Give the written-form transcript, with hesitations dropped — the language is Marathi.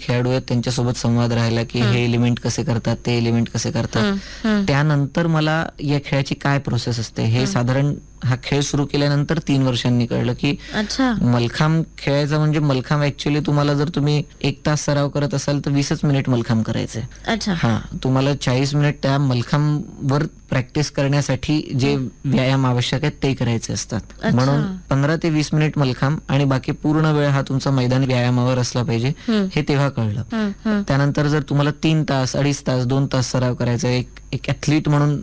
खेळाडू आहेत त्यांच्यासोबत संवाद राहिला की हे एलिमेंट कसे करतात, ते एलिमेंट कसे करतात. त्यानंतर मला या खेळाची काय प्रोसेस असते हे साधारण हा खेळ सुरू केल्यानंतर 3 वर्षांनी कळलं की मलखांब खेळायचा म्हणजे मलखांब ऍक्च्युअली तुम्हाला जर तुम्ही 1 तास सराव करत असाल तर 20च मिनिट मलखांब करायचे. हा, तुम्हाला 40 मिनिट त्या मलखांबवर प्रॅक्टिस करण्यासाठी जे व्यायाम आवश्यक आहेत ते करायचे असतात. म्हणून 15 ते 20 मिनिट मलखांब आणि बाकी पूर्ण वेळ हा तुमचा मैदानी व्यायामावर असला पाहिजे हे तेव्हा कळलं. त्यानंतर जर तुम्हाला 3 तास, 2.5 तास, 2 तास सराव करायचा, एक ऍथलीट म्हणून